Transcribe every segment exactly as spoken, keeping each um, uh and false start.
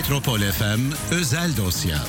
Metropol F M Özel Dosya.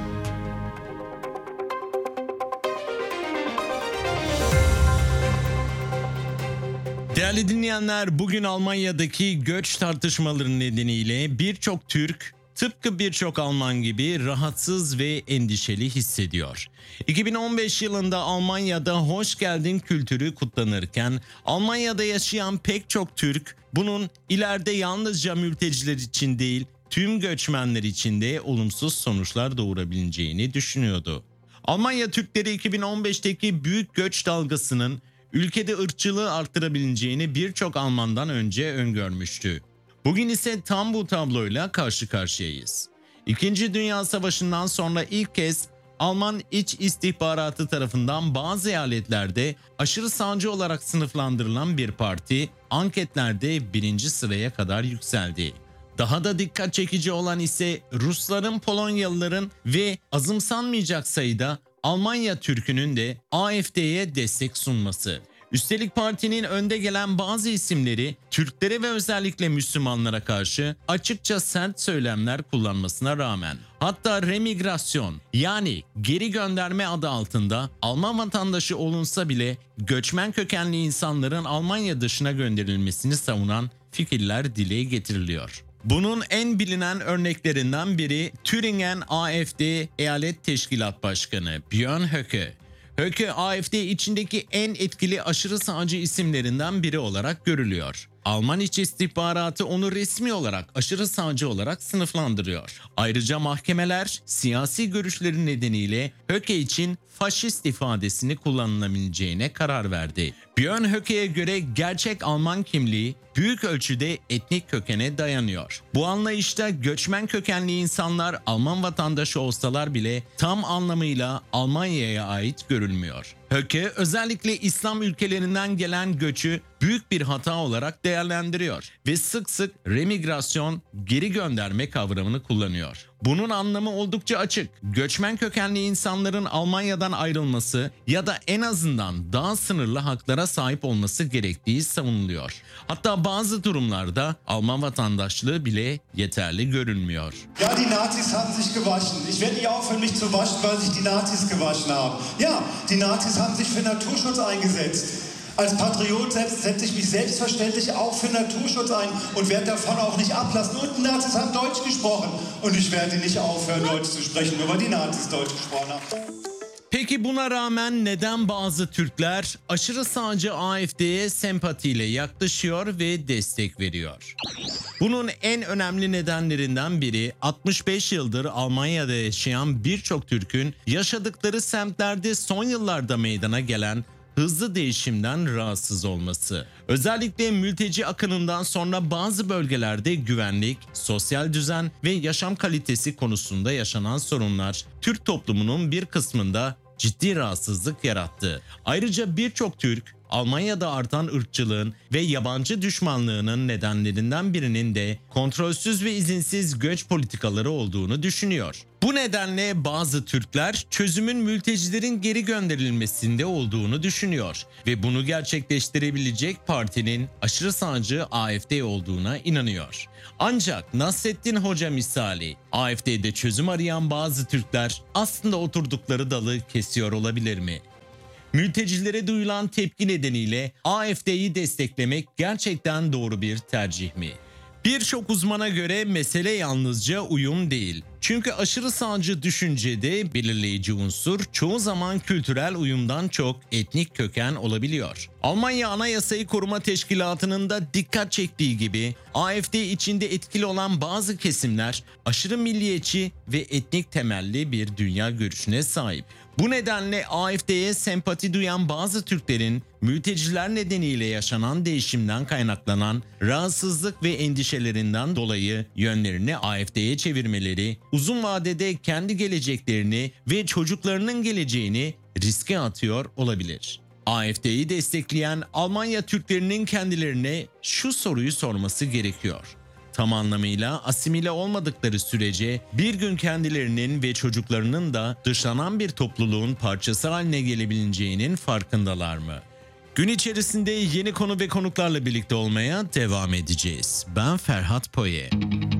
Değerli dinleyenler, bugün Almanya'daki göç tartışmaları nedeniyle birçok Türk tıpkı birçok Alman gibi rahatsız ve endişeli hissediyor. iki bin on beş yılında Almanya'da hoş geldin kültürü kutlanırken Almanya'da yaşayan pek çok Türk bunun ileride yalnızca mülteciler için değil tüm göçmenler için de olumsuz sonuçlar doğurabileceğini düşünüyordu. Almanya Türkleri iki bin on beşteki büyük göç dalgasının ülkede ırkçılığı arttırabileceğini birçok Almandan önce öngörmüştü. Bugün ise tam bu tabloyla karşı karşıyayız. İkinci Dünya Savaşı'ndan sonra ilk kez Alman iç istihbaratı tarafından bazı eyaletlerde aşırı sağcı olarak sınıflandırılan bir parti anketlerde birinci sıraya kadar yükseldi. Daha da dikkat çekici olan ise Rusların, Polonyalıların ve azımsanmayacak sayıda Almanya Türk'ünün de A F D'ye destek sunması. Üstelik partinin önde gelen bazı isimleri Türklere ve özellikle Müslümanlara karşı açıkça sert söylemler kullanmasına rağmen, hatta remigrasyon yani geri gönderme adı altında Alman vatandaşı olunsa bile göçmen kökenli insanların Almanya dışına gönderilmesini savunan fikirler dile getiriliyor. Bunun en bilinen örneklerinden biri Thüringen A F D Eyalet Teşkilat Başkanı Björn Höcke. Höcke A F D içindeki en etkili aşırı sağcı isimlerinden biri olarak görülüyor. Alman İç İstihbaratı onu resmi olarak aşırı sağcı olarak sınıflandırıyor. Ayrıca mahkemeler siyasi görüşleri nedeniyle Höcke için faşist ifadesini kullanılabileceğine karar verdi. Björn Höcke'ye göre gerçek Alman kimliği büyük ölçüde etnik kökene dayanıyor. Bu anlayışta göçmen kökenli insanlar Alman vatandaşı olsalar bile tam anlamıyla Almanya'ya ait görülmüyor. Höcke özellikle İslam ülkelerinden gelen göçü büyük bir hata olarak değerlendiriyor ve sık sık remigrasyon, geri gönderme kavramını kullanıyor. Bunun anlamı oldukça açık. Göçmen kökenli insanların Almanya'dan ayrılması ya da en azından daha sınırlı haklara sahip olması gerektiği savunuluyor. Hatta bazı durumlarda Alman vatandaşlığı bile yeterli görünmüyor. Ja, die Nazis haben sich gewaschen. Ich werde nicht aufhören, mich zu waschen, weil sich die Nazis gewaschen haben. Ja, die Nazis haben sich für Naturschutz eingesetzt. Als Patriot setze ich mich selbstverständlich auch für Naturschutz ein und werde davon auch nicht ablassen. Und die Nazis haben Deutsch gesprochen und ich werde nicht aufhören, Deutsch zu sprechen, nur weil die Nazis Deutsch gesprochen haben. Peki buna rağmen neden bazı Türkler aşırı sağcı A F D'ye sempatiyle yaklaşıyor ve destek veriyor? Bunun en önemli nedenlerinden biri altmış beş yıldır Almanya'da yaşayan birçok Türk'ün yaşadıkları semtlerde son yıllarda meydana gelen hızlı değişimden rahatsız olması. Özellikle mülteci akınından sonra bazı bölgelerde güvenlik, sosyal düzen ve yaşam kalitesi konusunda yaşanan sorunlar Türk toplumunun bir kısmında ciddi rahatsızlık yarattı. Ayrıca birçok Türk Almanya'da artan ırkçılığın ve yabancı düşmanlığının nedenlerinden birinin de kontrolsüz ve izinsiz göç politikaları olduğunu düşünüyor. Bu nedenle bazı Türkler çözümün mültecilerin geri gönderilmesinde olduğunu düşünüyor ve bunu gerçekleştirebilecek partinin aşırı sağcı A F D olduğuna inanıyor. Ancak Nasrettin Hoca misali A F D'de çözüm arayan bazı Türkler aslında oturdukları dalı kesiyor olabilir mi? Mültecilere duyulan tepki nedeniyle A F D'yi desteklemek gerçekten doğru bir tercih mi? Birçok uzmana göre mesele yalnızca uyum değil. Çünkü aşırı sağcı düşüncede belirleyici unsur çoğu zaman kültürel uyumdan çok etnik köken olabiliyor. Almanya Anayasayı Koruma Teşkilatı'nın da dikkat çektiği gibi A F D içinde etkili olan bazı kesimler aşırı milliyetçi ve etnik temelli bir dünya görüşüne sahip. Bu nedenle A F D'ye sempati duyan bazı Türklerin mülteciler nedeniyle yaşanan değişimden kaynaklanan rahatsızlık ve endişelerinden dolayı yönlerini A F D'ye çevirmeleri, uzun vadede kendi geleceklerini ve çocuklarının geleceğini riske atıyor olabilir. A F D'yi destekleyen Almanya Türklerinin kendilerine şu soruyu sorması gerekiyor. Tam anlamıyla asimile olmadıkları sürece bir gün kendilerinin ve çocuklarının da dışlanan bir topluluğun parçası haline gelebileceğinin farkındalar mı? Gün içerisinde yeni konu ve konuklarla birlikte olmaya devam edeceğiz. Ben Ferhat Poye.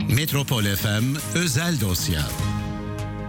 Metropol F M Özel Dosya.